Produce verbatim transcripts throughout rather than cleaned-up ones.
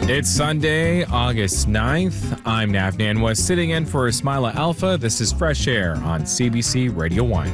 It's Sunday, August ninth. I'm Nav Nanwa, sitting in for Ismaila Alpha. This is Fresh Air on C B C Radio one.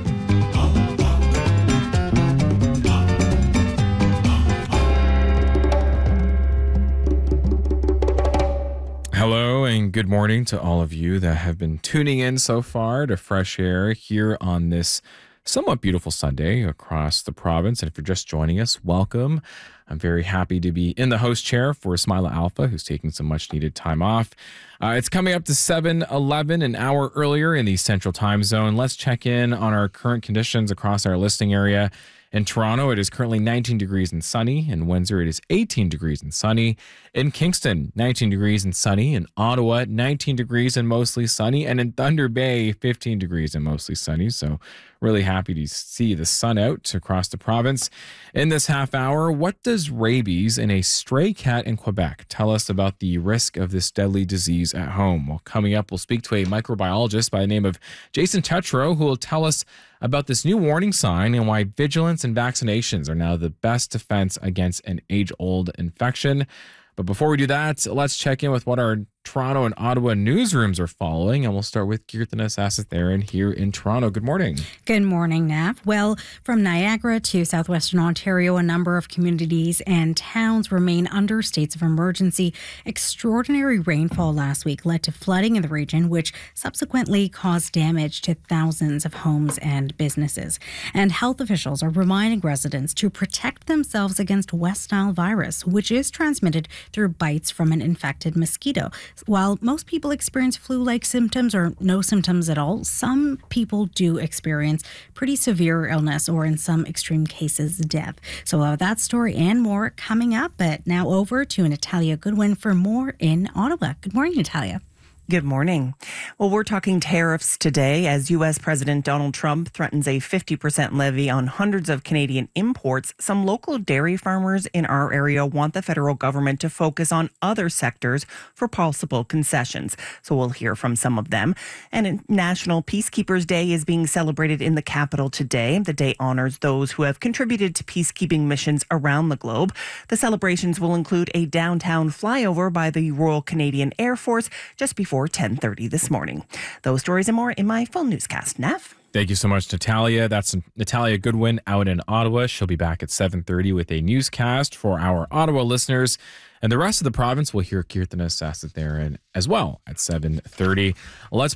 Hello and good morning to all of you that have been tuning in so far to Fresh Air here on this somewhat beautiful Sunday across the province. And if you're just joining us, welcome. I'm very happy to be in the host chair for Ismaila Alpha, who's taking some much needed time off. Uh, it's coming up to seven eleven, an hour earlier in the Central Time Zone. Let's check in on our current conditions across our listening area. In Toronto, it is currently nineteen degrees and sunny. In Windsor, it is eighteen degrees and sunny. In Kingston, nineteen degrees and sunny. In Ottawa, nineteen degrees and mostly sunny. And in Thunder Bay, fifteen degrees and mostly sunny. So really happy to see the sun out across the province. In this half hour, what does rabies in a stray cat in Quebec tell us about the risk of this deadly disease at home? Well, coming up, we'll speak to a microbiologist by the name of Jason Tetreault, who will tell us about this new warning sign and why vigilance and vaccinations are now the best defense against an age-old infection. But before we do that, let's check in with what our Toronto and Ottawa newsrooms are following, and we'll start with Kirtana Sasatharan here in Toronto. Good morning. Good morning, Nav. Well, from Niagara to southwestern Ontario, a number of communities and towns remain under states of emergency. Extraordinary rainfall last week led to flooding in the region, which subsequently caused damage to thousands of homes and businesses. And health officials are reminding residents to protect themselves against West Nile virus, which is transmitted through bites from an infected mosquito. While most people experience flu-like symptoms or no symptoms at all, some people do experience pretty severe illness or in some extreme cases, death. So uh, that story and more coming up. But now over to Natalia Goodwin for more in Ottawa. Good morning, Natalia. Good morning. Well, we're talking tariffs today as U S President Donald Trump threatens a fifty percent levy on hundreds of Canadian imports. Some local dairy farmers in our area want the federal government to focus on other sectors for possible concessions. So we'll hear from some of them. And National Peacekeepers Day is being celebrated in the capital today. The day honors those who have contributed to peacekeeping missions around the globe. The celebrations will include a downtown flyover by the Royal Canadian Air Force just before ten thirty this morning. Those stories and more in my full newscast. Nav? Thank you so much, Natalia. That's Natalia Goodwin out in Ottawa. She'll be back at seven thirty with a newscast for our Ottawa listeners. And the rest of the province will hear Kirtana Sasatharan as well at seven thirty. Let's